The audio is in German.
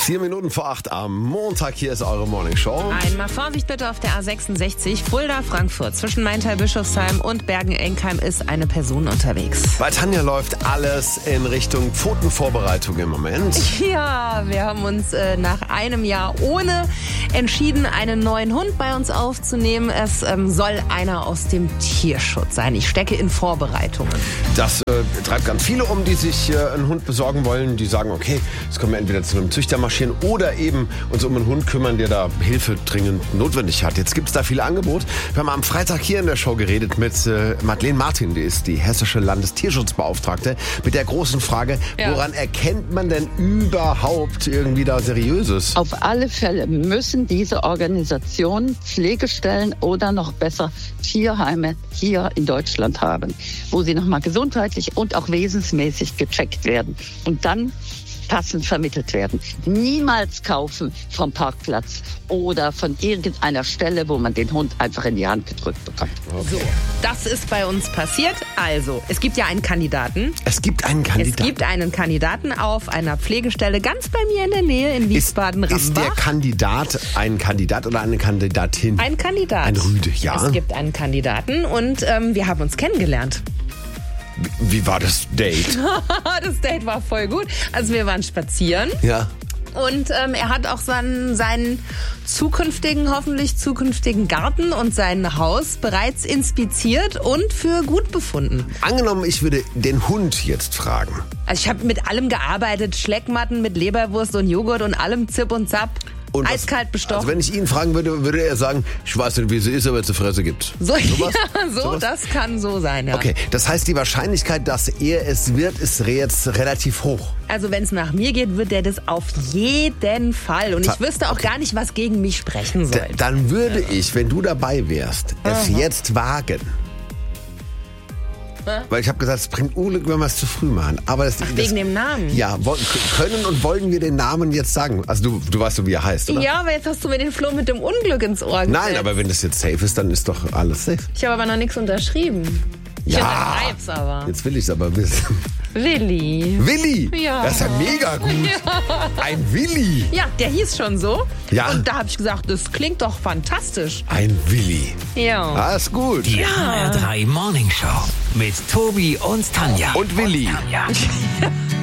4 Minuten vor 8 am Montag. Hier ist eure Morning Show. Einmal Vorsicht bitte auf der A66 Fulda-Frankfurt. Zwischen Maintal-Bischofsheim und Bergen-Enkheim ist eine Person unterwegs. Bei Tanja läuft alles in Richtung Pfotenvorbereitung im Moment. Ja, wir haben uns nach einem Jahr ohne entschieden, einen neuen Hund bei uns aufzunehmen. Es soll einer aus dem Tierschutz sein. Ich stecke in Vorbereitungen. Das treibt ganz viele um, die sich einen Hund besorgen wollen. Die sagen, okay, jetzt können wir entweder zu einem Züchter marschieren oder eben uns um einen Hund kümmern, der da Hilfe dringend notwendig hat. Jetzt gibt es da viele Angebote. Wir haben am Freitag hier in der Show geredet mit Madeleine Martin, die ist die hessische Landestierschutzbeauftragte, mit der großen Frage, woran erkennt man denn überhaupt irgendwie da Seriöses? Auf alle Fälle müssen diese Organisationen Pflegestellen oder noch besser Tierheime hier in Deutschland haben, wo sie nochmal gesundheitlich und auch wesensmäßig gecheckt werden und dann passend vermittelt werden. Niemals kaufen vom Parkplatz oder von irgendeiner Stelle, wo man den Hund einfach in die Hand gedrückt bekommt. Okay. So, das ist bei uns passiert. Also, es gibt ja einen Kandidaten. Es gibt einen Kandidaten auf einer Pflegestelle ganz bei mir in der Nähe in Wiesbaden-Rambach. Ist der Kandidat ein Kandidat oder eine Kandidatin? Ein Kandidat. Ein Rüde, ja. Es gibt einen Kandidaten und wir haben uns kennengelernt. Wie war das Date? Das Date war voll gut. Also wir waren spazieren. Ja. Und er hat auch seinen hoffentlich zukünftigen Garten und sein Haus bereits inspiziert und für gut befunden. Angenommen, ich würde den Hund jetzt fragen. Also ich habe mit allem gearbeitet, Schleckmatten mit Leberwurst und Joghurt und allem Zip und Zap. Und eiskalt bestochen. Also wenn ich ihn fragen würde, würde er sagen, ich weiß nicht, wie sie ist, aber zur Fresse gibt's. So, Sowas? Sowas? Das kann so sein, ja. Okay, das heißt, die Wahrscheinlichkeit, dass er es wird, ist jetzt relativ hoch. Also wenn es nach mir geht, wird er das auf jeden Fall. Und ich wüsste auch gar nicht, was gegen mich sprechen soll. Dann würde ich, wenn du dabei wärst, es jetzt wagen. Weil ich habe gesagt, es bringt Unglück, wenn wir es zu früh machen. Aber wegen dem Namen? Ja, können und wollen wir den Namen jetzt sagen? Also du weißt so, wie er heißt, oder? Ja, aber jetzt hast du mir den Floh mit dem Unglück ins Ohr gesetzt. Nein, aber wenn das jetzt safe ist, dann ist doch alles safe. Ich habe aber noch nichts unterschrieben. Ich unterschreib's aber. Jetzt will ich es aber wissen. Willi. Willi? Ja. Das ist ja mega gut. Ja. Ein Willi. Ja, der hieß schon so. Ja. Und da habe ich gesagt, das klingt doch fantastisch. Ein Willi. Ja. Ah, ist gut. Die HR3 Morning Show mit Tobi und Tanja. Und Willi.